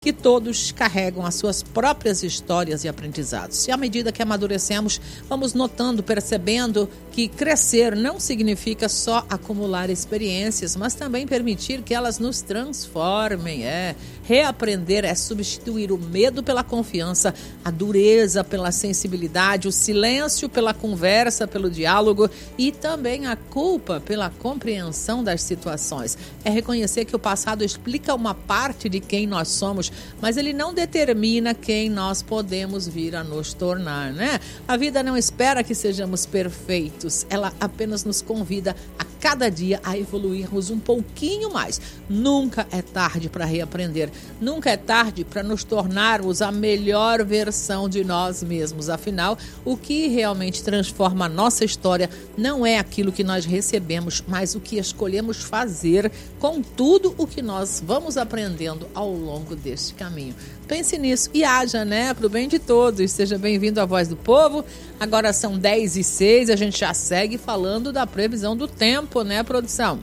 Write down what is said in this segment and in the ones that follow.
que todos carregam as suas próprias histórias e aprendizados. E à medida que amadurecemos, vamos notando, percebendo que crescer não significa só acumular experiências, mas também permitir que elas nos transformem. Reaprender é substituir o medo pela confiança, a dureza pela sensibilidade, o silêncio pela conversa, pelo diálogo e também a culpa pela compreensão das situações. É reconhecer que o passado explica uma parte de quem nós somos, mas ele não determina quem nós podemos vir a nos tornar, né? A vida não espera que sejamos perfeitos, ela apenas nos convida a cada dia a evoluirmos um pouquinho mais. Nunca é tarde para reaprender, nunca é tarde para nos tornarmos a melhor versão de nós mesmos. Afinal, o que realmente transforma a nossa história não é aquilo que nós recebemos, mas o que escolhemos fazer com tudo o que nós vamos aprendendo ao longo deste caminho. Pense nisso e haja, né? Para o bem de todos. Seja bem-vindo à Voz do Povo. Agora são 10h06, a gente já segue falando da previsão do tempo, né, produção?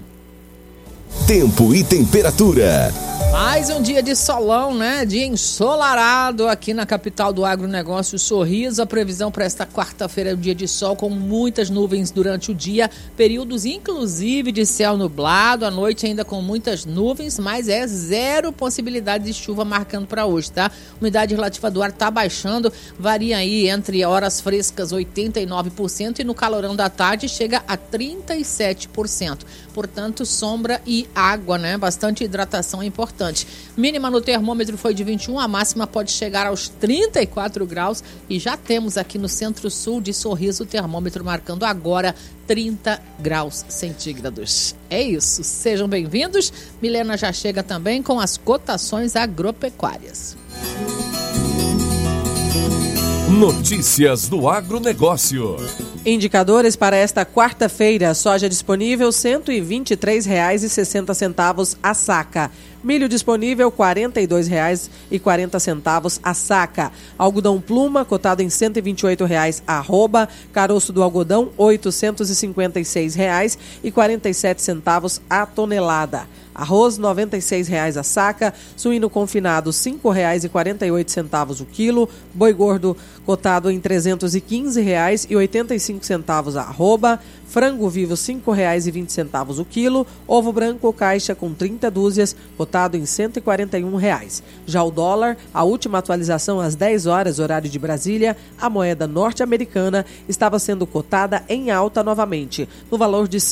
Tempo e temperatura. Mais um dia de solão, né? Dia ensolarado aqui na capital do agronegócio, Sorriso. A previsão para esta quarta-feira é um dia de sol com muitas nuvens durante o dia, períodos inclusive de céu nublado, à noite ainda com muitas nuvens, mas é zero possibilidade de chuva marcando para hoje, tá? A umidade relativa do ar tá baixando, varia aí entre horas frescas 89% e no calorão da tarde chega a 37%. Portanto, sombra e água, né? Bastante hidratação é importante. Mínima no termômetro foi de 21, a máxima pode chegar aos 34 graus e já temos aqui no centro-sul de Sorriso o termômetro marcando agora 30 graus centígrados. É isso, sejam bem-vindos. Milena já chega também com as cotações agropecuárias. Notícias do agronegócio. Indicadores para esta quarta-feira: soja disponível R$ 123,60 a saca. Milho disponível R$ 42,40 a saca. Algodão pluma cotado em R$ 128,00 a arroba. Caroço do algodão R$ 856,47 a tonelada. Arroz R$ 96,00 a saca, suíno confinado R$ 5,48 o quilo, boi gordo cotado em R$ 315,85 a arroba, frango vivo R$ 5,20 o quilo, ovo branco caixa com 30 dúzias, cotado em R$ 141,00. Já o dólar, a última atualização às 10 horas, horário de Brasília, a moeda norte-americana estava sendo cotada em alta novamente, no valor de R$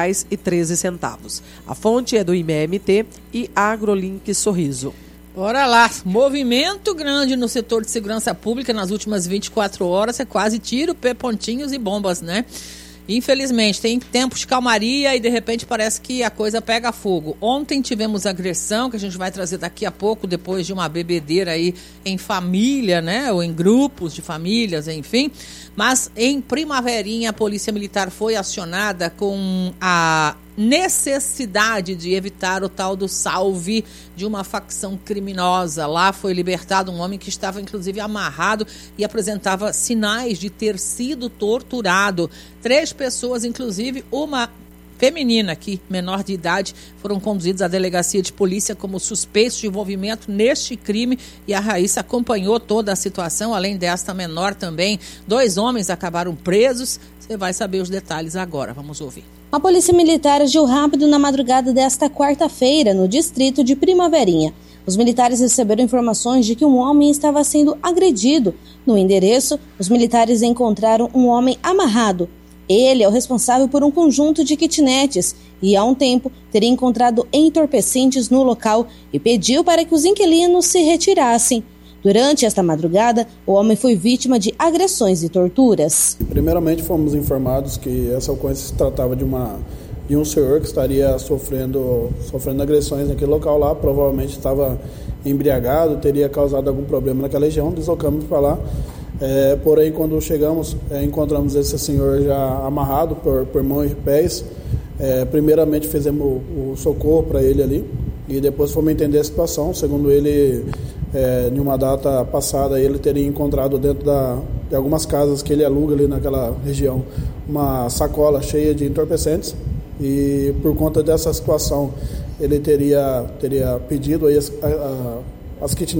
5,13. A fonte é do IMEMT e AgroLink Sorriso. Bora lá, movimento grande no setor de segurança pública nas últimas 24 horas, é quase tiro, pé, pontinhos e bombas, né? Infelizmente, tem tempos de calmaria e de repente parece que a coisa pega fogo. Ontem tivemos agressão, que a gente vai trazer daqui a pouco, depois de uma bebedeira aí em família, né? Ou em grupos de famílias, enfim. Mas em Primaverinha, a Polícia Militar foi acionada com a necessidade de evitar o tal do salve de uma facção criminosa. Lá foi libertado um homem que estava inclusive amarrado e apresentava sinais de ter sido torturado. 3 pessoas, inclusive uma feminina aqui, menor de idade, foram conduzidos à delegacia de polícia como suspeitos de envolvimento neste crime e a Raíssa acompanhou toda a situação. Além desta menor também, 2 homens acabaram presos. Você vai saber os detalhes agora, vamos ouvir. A Polícia Militar agiu rápido na madrugada desta quarta-feira, no distrito de Primaverinha. Os militares receberam informações de que um homem estava sendo agredido. No endereço, os militares encontraram um homem amarrado. Ele é o responsável por um conjunto de kitnets e, há um tempo, teria encontrado entorpecentes no local e pediu para que os inquilinos se retirassem. Durante esta madrugada, o homem foi vítima de agressões e torturas. Primeiramente, fomos informados que essa ocorrência se tratava de um senhor que estaria sofrendo agressões naquele local lá, provavelmente estava embriagado, teria causado algum problema naquela região, deslocamos para lá. Porém, quando chegamos, encontramos esse senhor já amarrado por mãos e pés. Primeiramente, fizemos o socorro para ele ali e depois fomos entender a situação. Segundo ele, em uma data passada, ele teria encontrado dentro de algumas casas que ele aluga ali naquela região uma sacola cheia de entorpecentes e por conta dessa situação ele teria pedido aí as kitnets